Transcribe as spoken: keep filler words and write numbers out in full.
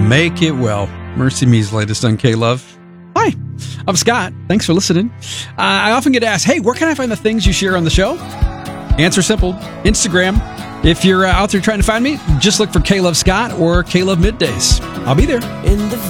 Make it well. Mercy Me's latest on K-Love. Hi, I'm Scott. Thanks for listening. Uh, I often get asked, hey, where can I find the things you share on the show? Answer simple, Instagram. If you're uh, out there trying to find me, just look for K-Love Scott or K-Love Middays. I'll be there. In the